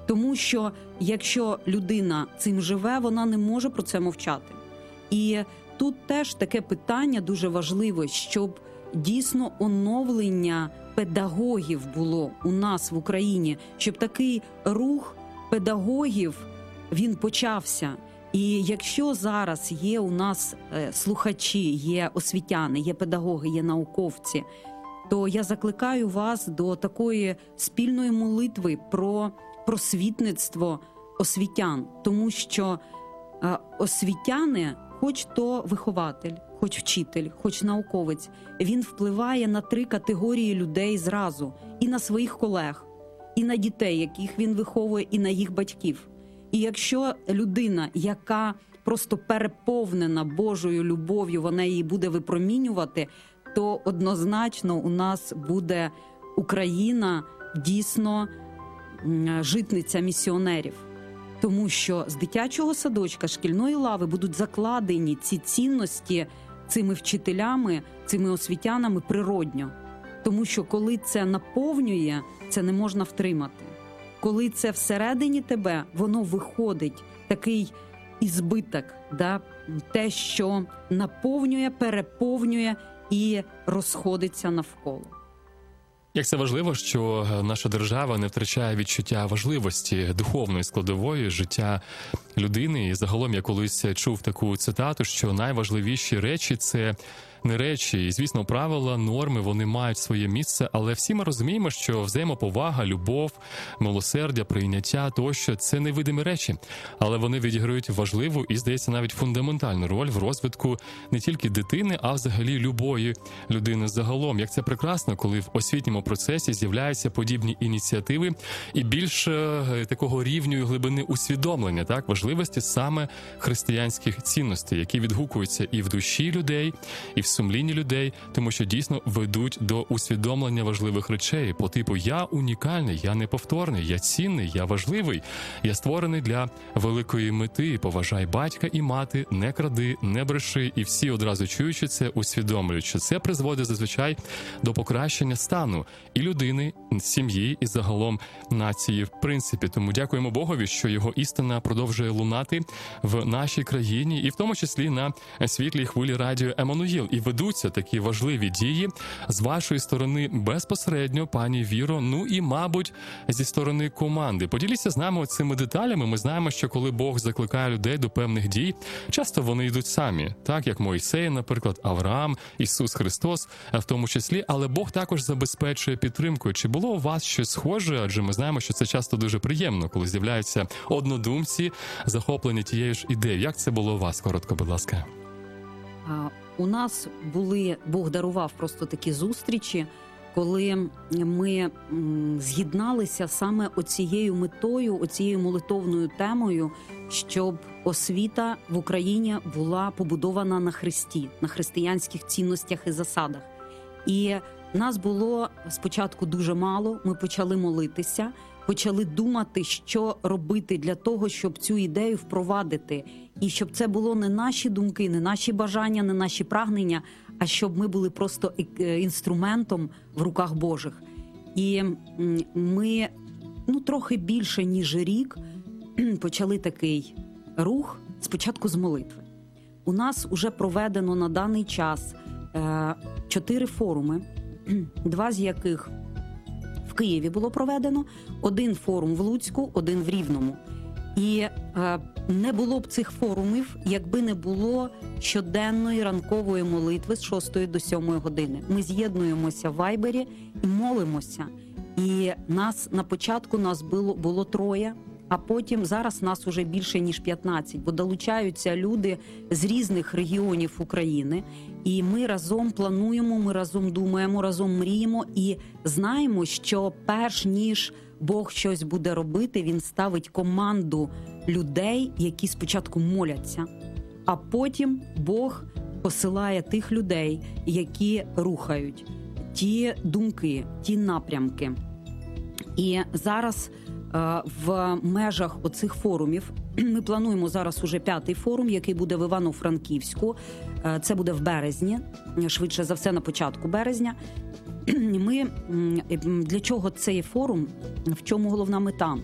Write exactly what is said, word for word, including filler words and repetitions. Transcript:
Тому що якщо людина цим живе, вона не може про це мовчати. І тут теж таке питання дуже важливе, щоб дійсно оновлення педагогів було у нас в Україні, щоб такий рух педагогів, він почався. І якщо зараз є у нас слухачі, є освітяни, є педагоги, є науковці, то я закликаю вас до такої спільної молитви про просвітництво освітян. Тому що освітяни, хоч то вихователь, хоч вчитель, хоч науковець, він впливає на три категорії людей зразу. І на своїх колег, і на дітей, яких він виховує, і на їх батьків. І якщо людина, яка просто переповнена Божою любов'ю, вона її буде випромінювати, то однозначно у нас буде Україна дійсно житниця місіонерів. Тому що з дитячого садочка, шкільної лави будуть закладені ці цінності цими вчителями, цими освітянами природньо. Тому що коли це наповнює, це не можна втримати. Коли це всередині тебе, воно виходить, такий ізбиток, да? Те, що наповнює, переповнює і розходиться навколо. Як це важливо, що наша держава не втрачає відчуття важливості духовної складової життя людини. І загалом я колись чув таку цитату, що найважливіші речі – це не речі. І, звісно, правила, норми, вони мають своє місце, але всі ми розуміємо, що взаємоповага, любов, милосердя, прийняття тощо – це невидимі речі. Але вони відіграють важливу і, здається, навіть фундаментальну роль в розвитку не тільки дитини, а взагалі любої людини загалом. Як це прекрасно, коли в освітньому процесі з'являються подібні ініціативи і більше такого рівню і глибини усвідомлення, так, важливості саме християнських цінностей, які відгукуються і в душі людей, і в сумлінні людей, тому що дійсно ведуть до усвідомлення важливих речей по типу «я унікальний, я неповторний, я цінний, я важливий, я створений для великої мети, поважай батька і мати, не кради, не бреши». І всі одразу чуючи це, усвідомлюють, що це призводить зазвичай до покращення стану і людини, сім'ї, і загалом нації в принципі. Тому дякуємо Богові, що його істина продовжує лунати в нашій країні, і в тому числі на світлій хвилі радіо Еммануїл. І ведуться такі важливі дії з вашої сторони безпосередньо, пані Віро, ну і, мабуть, зі сторони команди. Поділіться з нами цими деталями. Ми знаємо, що коли Бог закликає людей до певних дій, часто вони йдуть самі, так як Мойсей, наприклад, Авраам, Ісус Христос, в тому числі, але Бог також забезпечує підтримкою. Чи було у вас щось схоже? Адже ми знаємо, що це часто дуже приємно, коли з'являються однодумці, захоплені тією ж ідеєю. Як це було у вас? Коротко, будь ласка. У нас були, Бог дарував просто такі зустрічі, коли ми з'єдналися саме оцією метою, оцією молитовною темою, щоб освіта в Україні була побудована на Христі, на християнських цінностях і засадах. І нас було спочатку дуже мало, ми почали молитися, почали думати, що робити для того, щоб цю ідею впровадити. І щоб це було не наші думки, не наші бажання, не наші прагнення, а щоб ми були просто інструментом в руках Божих. І ми, ну, трохи більше, ніж рік, почали такий рух, спочатку з молитви. У нас уже проведено на даний час чотири форуми, два з яких в Києві було проведено, один форум в Луцьку, один в Рівному. І е, не було б цих форумів, якби не було щоденної ранкової молитви з шостої до сьомої години. Ми з'єднуємося в Вайбері і молимося. І нас на початку нас було, було троє, а потім зараз нас уже більше, ніж п'ятнадцять, бо долучаються люди з різних регіонів України. І ми разом плануємо, ми разом думаємо, разом мріємо і знаємо, що перш ніж Бог щось буде робити, Він ставить команду людей, які спочатку моляться, а потім Бог посилає тих людей, які рухають ті думки, ті напрямки. І зараз в межах оцих форумів ми плануємо зараз уже п'ятий форум, який буде в Івано-Франківську. Це буде в березні, швидше за все на початку березня. Ми, для чого цей форум, в чому головна мета?